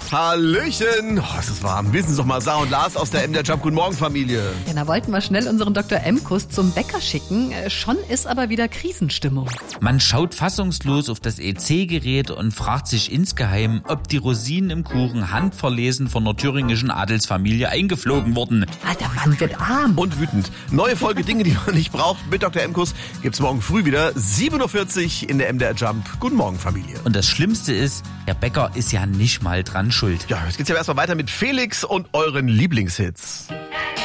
Hallöchen. Es ist warm. Wissen Sie doch mal, Sarah und Lars aus der MDR Jump. Guten Morgen, Familie. Ja, da wollten wir schnell unseren Dr. M-Kuss zum Bäcker schicken. Schon ist aber wieder Krisenstimmung. Man schaut fassungslos auf das EC-Gerät und fragt sich insgeheim, ob die Rosinen im Kuchen handverlesen von der thüringischen Adelsfamilie eingeflogen wurden. Der Mann wird arm. Und wütend. Neue Folge Dinge, die man nicht braucht mit Dr. M-Kuss gibt's morgen früh wieder. 7.40 Uhr in der MDR Jump. Guten Morgen, Familie. Und das Schlimmste ist, der Bäcker ist ja nicht mal dran schuld. Ja, jetzt geht's ja erstmal weiter mit Felix und euren Lieblingshits.